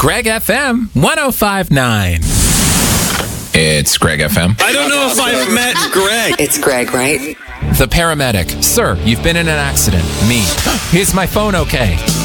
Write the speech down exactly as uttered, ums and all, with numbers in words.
Greg F M one oh five point nine. It's Greg F M. I don't know if I've met Greg. It's Greg, right? The paramedic. Sir, you've been in an accident. Me. Is my phone okay?